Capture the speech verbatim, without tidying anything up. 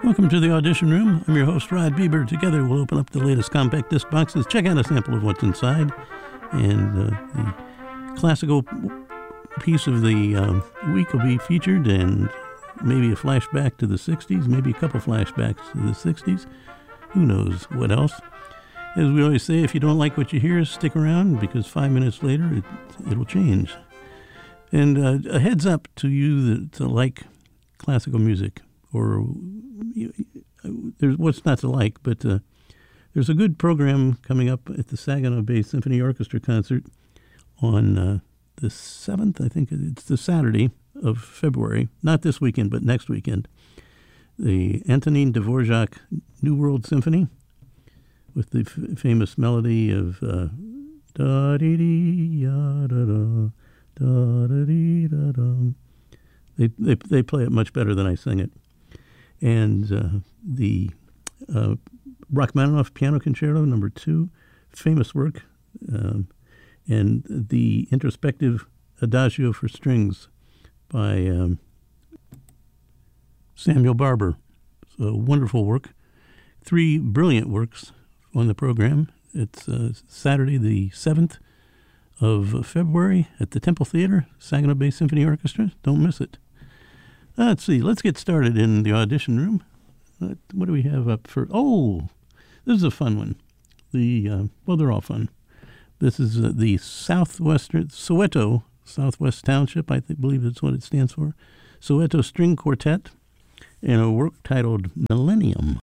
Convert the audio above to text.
Welcome to the Audition Room. I'm your host, Rod Bieber. Together we'll open up the latest compact disc boxes, check out a sample of what's inside, and uh, the classical piece of the um, week will be featured, and maybe a flashback to the sixties, maybe a couple flashbacks to the sixties. Who knows what else? As we always say, if you don't like what you hear, stick around, because five minutes later it, it'll change. And uh, a heads up to you that to like classical music, or you, there's what's not to like, but uh, there's a good program coming up at the Saginaw Bay Symphony Orchestra concert on uh, the seventh, I think it's the Saturday of February, not this weekend, but next weekend. The Antonin Dvorak New World Symphony with the f- famous melody of uh, da-dee-dee-ya-da-da, da-da-dee-da-da. They, they, they play it much better than I sing it. And uh, the uh, Rachmaninoff Piano Concerto number two, famous work, um, and the introspective Adagio for Strings by um, Samuel Barber. So wonderful work. Three brilliant works on the program. It's uh, Saturday the seventh of February at the Temple Theater, Saginaw Bay Symphony Orchestra. Don't miss it. Uh, let's see. Let's get started in the audition room. Uh, what do we have up for? Oh, this is a fun one. The uh, well, they're all fun. This is uh, the Southwestern Soweto Southwest Township, I th- believe that's what it stands for. Soweto String Quartet, and a work titled Millennium.